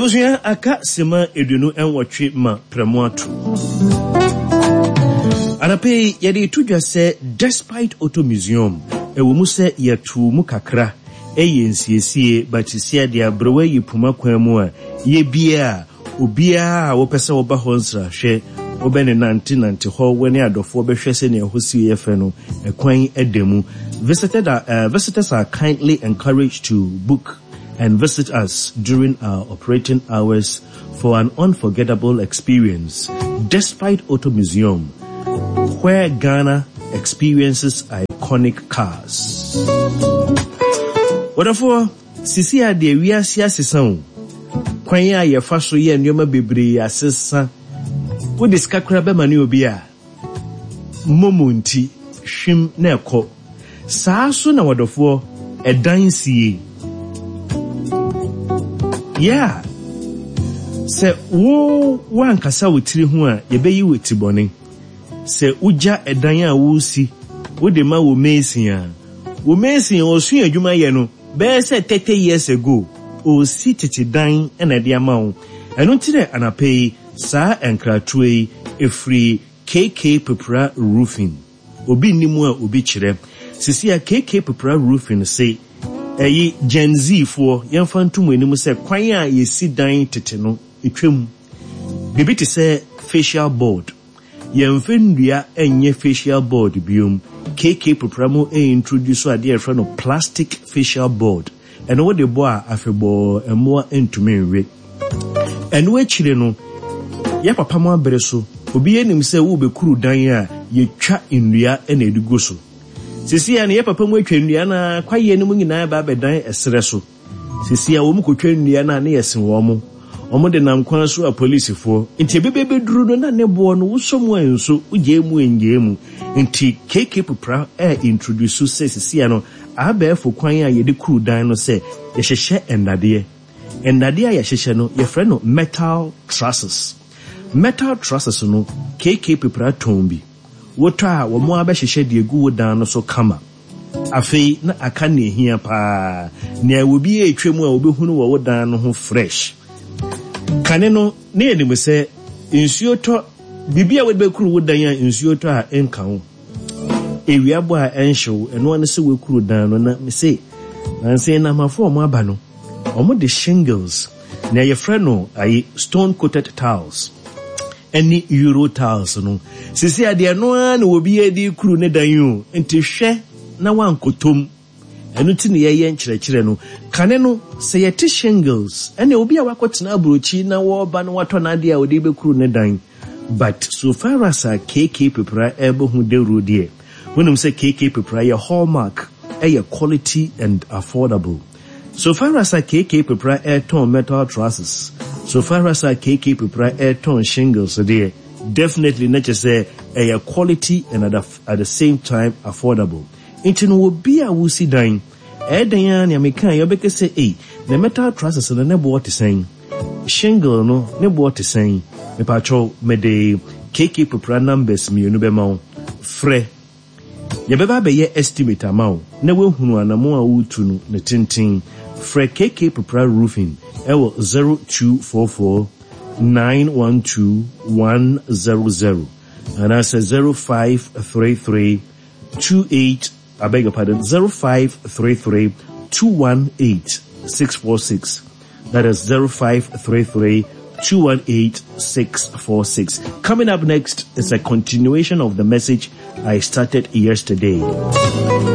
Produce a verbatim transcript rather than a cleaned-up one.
Ebusuya aka sema edunu enwotwe ma premoatu. Anape yade tudwa se despite Auto Museum ewo mu se yetu mu kakra eyensiesie batisia dia brewe yipuma kwanu a ye bia obia wo pese wo ba honsra hwe obene ninety ninety ho wani adofo behwe se ne hosi yefe no ekwan edemu. Visited uh, visitors are kindly encouraged to book and visit us during our operating hours for an unforgettable experience. Despite Auto Museum, where Ghana experiences iconic cars. Whatever, sisi ade wiase asesa kwan ya ye fa so ye nneoma bebre asesa. Wo diskakra be mane obi a momonti hwim na ekọ. Saa so na wadofo edan sie. Yeah. Se wo wankasa wotiri ho a ye beyi wotibone. Se uja edan a wo si, wo de ma wo mesin a. Wo mesin o su adwuma ye no, be se thirty years ago, o si titi dan na de ama wo. Eno tire anapei sa enkratoe efri K K Pepra Roofing. Obi nimu a obi kire. Sisi a K K Pepra Roofing say eyi Gen Z for yemfa ntumu enimu se kwan a yesi dan tete no etwam. Bibi te se facial board. Yemfa ndua enye facial board biom. K K Pepra mo e introduce ade e friend of plastic facial board. Eno wo de bo a afebo emo entumi nwe. Eno echire no ya papa mo abere so obi enim se wo bekuru dan a yetwa ndua ena edigo so. Sisi ya ne ye papa mu atwa nnua na kwaye ne mu nyina ba bedan esere so. Sisi ya wo mu kotwa nnua na ne yesen wo mu. Omo de nam kwan so a police fo. Nti bebebe duru no na ne bo no wosomu enso uje mu enje mu. Nti K K Pepra e introduce se sisi ya no abefo kwan a ye de kuru dan no se ye hyehye endade. Endade a ye hyehye no ye frɛ no metal trusses. Metal trusses no K K Pepra tombi. Wota wo mo abehhehye de egu wodan no so kama afei na aka ne hia pa na obi etwemu a obehunu wo wodan no ho fresh kane no ne enim se nsuo to bibia wo bekuru wodan a nsuo to a enka ho ewiabo a enhyew eno ne se wekuru dan no na me se na se na mafo mo aba no omo de shingles na ye frɛ no ayi stone coated tiles. Any Euro tiles no. Sisi ade no na obi edi kuru ne dan yo. Enti hwe na wankotom. Enu ti ne ye nkyerɛkyerɛ no. Kane no se yete shingles. Ene obi a wakotena abrochi na wo ba no wato na ade a odi be kuru ne dan. But so far as a K K Pepra ebe hu de road here. When say K K Pepra your hallmark, a quality and affordable. So far as a K K Pepra air tone metal trusses. So far as a K K Pepra air tone shingles there, definitely not just say a quality and at, a, at the same time affordable. Into no be a wusi dine. Eh, Diane, Yamikan, Yabeka say, eh, the metal trusses and the nebo what is saying. Shingle no, nebo what is saying. Me patrol, me de K K Pepra numbers me, no be mount. Fre. Yabeba be ye estimate amount. Never hunu anamo a utunu, ne tinting. Fre K K Pepra Roofing. Ewo zero two four four nine one two one zero zero and that's a zero five three three two eight I beg your pardon zero five three three two one eight six four six. That is zero five three three two one eight six four six. Coming up next is a continuation of the message I started yesterday.